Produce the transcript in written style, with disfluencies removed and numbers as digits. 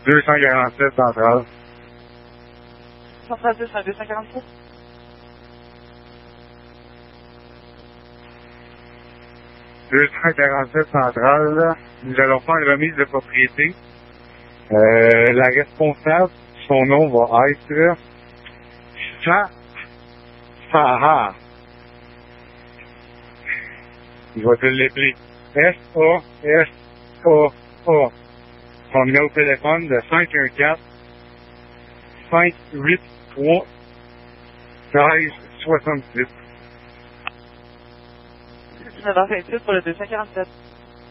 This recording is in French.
247 centrale. Centrale 200, 247. Centrale, là. Nous allons faire une remise de propriété. La responsable, son nom va être Saha. Je vais te l'appeler. S-A-S-A-A. Son numéro de téléphone de 514-583-16-66. 19h28 pour le 247.